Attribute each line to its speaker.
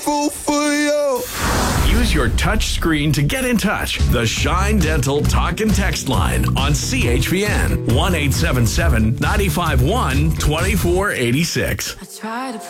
Speaker 1: grateful for you.
Speaker 2: Use your touch screen to get in touch. The Shine Dental Talk and Text line on CHPN 1-877-951-2486.
Speaker 3: I try to